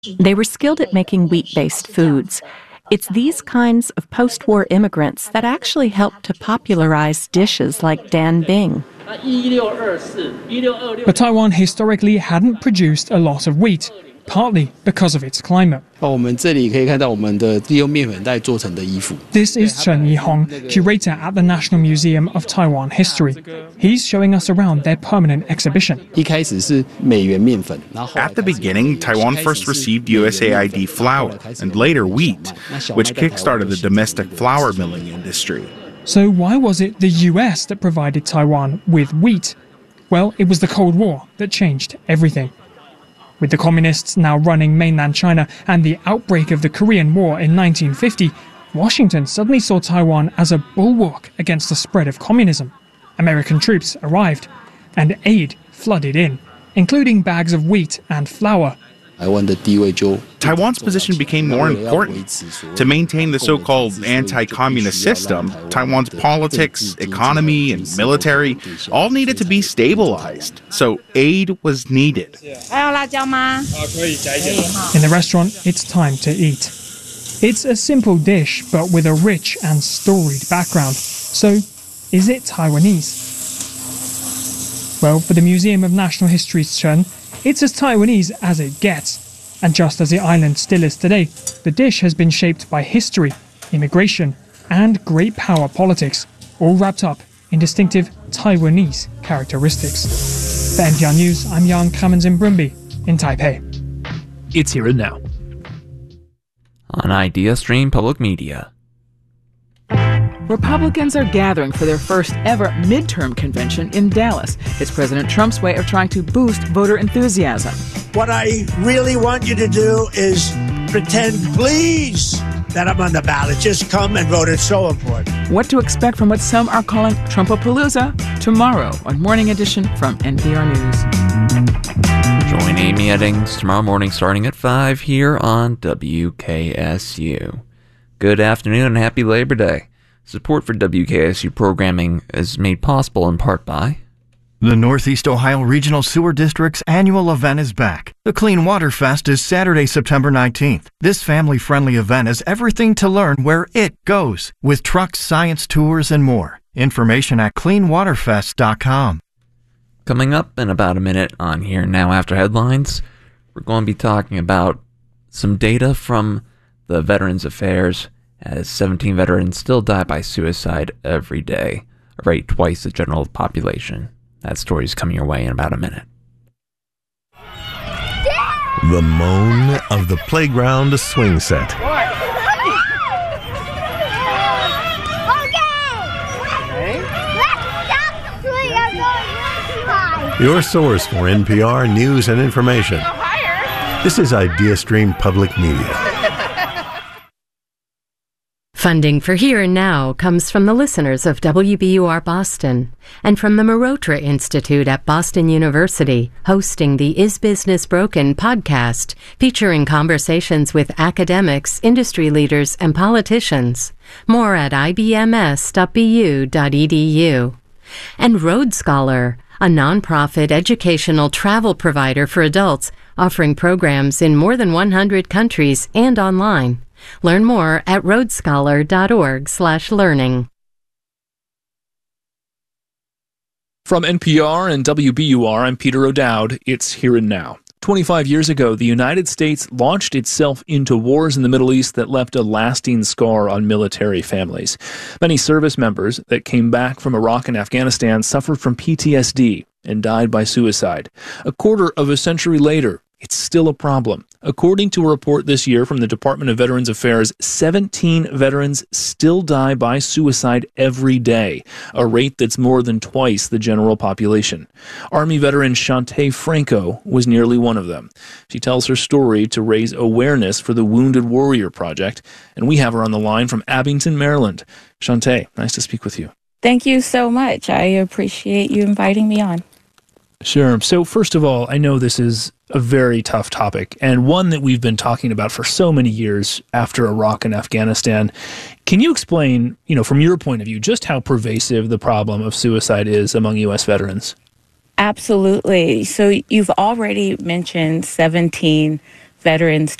They were skilled at making wheat-based foods. It's these kinds of post-war immigrants that actually helped to popularize dishes like Dan Bing. But Taiwan historically hadn't produced a lot of wheat, partly because of its climate. This is Chen Yihong, curator at the National Museum of Taiwan History. He's showing us around their permanent exhibition. At the beginning, Taiwan first received USAID flour and later wheat, which kickstarted the domestic flour milling industry. So why was it the US that provided Taiwan with wheat? Well, it was the Cold War that changed everything. With the communists now running mainland China and the outbreak of the Korean War in 1950, Washington suddenly saw Taiwan as a bulwark against the spread of communism. American troops arrived, and aid flooded in, including bags of wheat and flour. Taiwan's position became more important. To maintain the so-called anti-communist system, Taiwan's politics, economy, and military all needed to be stabilized. So aid was needed. In the restaurant, it's time to eat. It's a simple dish, but with a rich and storied background. So, is it Taiwanese? Well, for the Museum of National History's Chen, it's as Taiwanese as it gets. And just as the island still is today, the dish has been shaped by history, immigration, and great power politics, all wrapped up in distinctive Taiwanese characteristics. For NPR News, I'm Jan Kamenzimbrimbi in Taipei. It's Here and Now on IdeaStream Public Media. Republicans are gathering for their first ever midterm convention in Dallas. It's President Trump's way of trying to boost voter enthusiasm. What I really want you to do is pretend, please, that I'm on the ballot. Just come and vote. It's so important. What to expect from what some are calling Trumpapalooza tomorrow on Morning Edition from NPR News. Join Amy Eddings tomorrow morning starting at 5 here on WKSU. Good afternoon and happy Labor Day. Support for WKSU programming is made possible in part by the Northeast Ohio Regional Sewer District's annual event is back. The Clean Water Fest is Saturday, September 19th. This family-friendly event is everything to learn where it goes, with trucks, science tours, and more. Information at cleanwaterfest.com. Coming up in about a minute on Here Now After Headlines, we're going to be talking about some data from the Veterans Affairs, as 17 veterans still die by suicide every day, a rate twice the general population. That story is coming your way in about a minute. The moan of the playground swing set. Your source for NPR news and information. This is IdeaStream Public Media. Funding for Here and Now comes from the listeners of WBUR Boston and from the Marotra Institute at Boston University, hosting the Is Business Broken podcast, featuring conversations with academics, industry leaders, and politicians. More at ibms.bu.edu. And Road Scholar, a nonprofit educational travel provider for adults, offering programs in more than 100 countries and online. Learn more at roadscholar.org/learning. From NPR and WBUR, I'm Peter O'Dowd. It's Here and Now. 25 years ago, the United States launched itself into wars in the Middle East that left a lasting scar on military families. Many service members that came back from Iraq and Afghanistan suffered from PTSD and died by suicide. A quarter of a century later, it's still a problem. According to a report this year from the Department of Veterans Affairs, 17 veterans still die by suicide every day, a rate that's more than twice the general population. Army veteran Shantae Franco was nearly one of them. She tells her story to raise awareness for the Wounded Warrior Project, and we have her on the line from Abington, Maryland. Shantae, nice to speak with you. Thank you so much. I appreciate you inviting me on. Sure. So first of all, I know this is a very tough topic and one that we've been talking about for so many years after Iraq and Afghanistan. Can you explain, from your point of view, just how pervasive the problem of suicide is among U.S. veterans? Absolutely. So you've already mentioned 17 veterans